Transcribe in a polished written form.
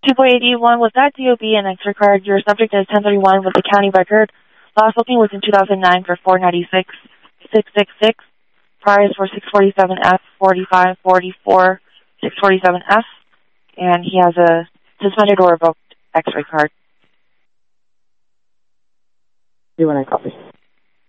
2.81, was that DOB and X-ray card? Your subject is 1031 with the county record. Last booking was in 2009 for 496,666. Prior is for 647F, 4544, 647F. And he has a suspended or revoked X-ray card. Do you want to copy?